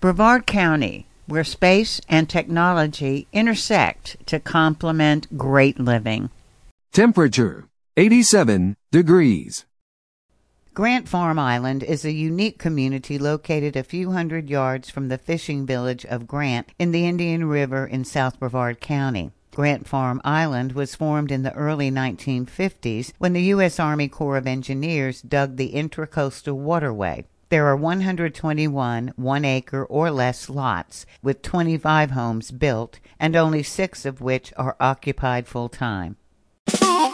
Brevard County, where space and technology intersect to complement great living. Temperature, 87 degrees. Grant Farm Island is a unique community located a few hundred yards from the fishing village of Grant in the Indian River in South Brevard County. Grant Farm Island was formed in the early 1950s when the U.S. Army Corps of Engineers dug the Intracoastal Waterway. There are 121 one-acre or less lots, with 25 homes built, and only 6 of which are occupied full-time.